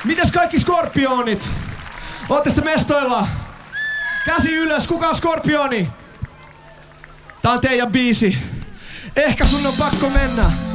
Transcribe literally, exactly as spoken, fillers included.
Mites kaikki Skorpionit? Ootte sitten mestoilla? Käsi ylös, kuka on Skorpioni? Tää on teidän biisi. Ehkä sun on pakko mennä.